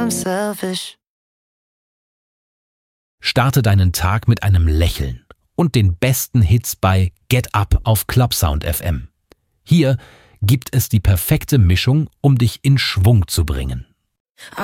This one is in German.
I'm selfish. Starte deinen Tag mit einem Lächeln und den besten Hits bei Get Up auf Clubsound FM. Hier gibt es die perfekte Mischung, um dich in Schwung zu bringen.